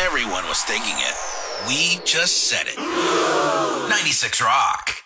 Everyone was thinking it. We just said it. 96 Rock.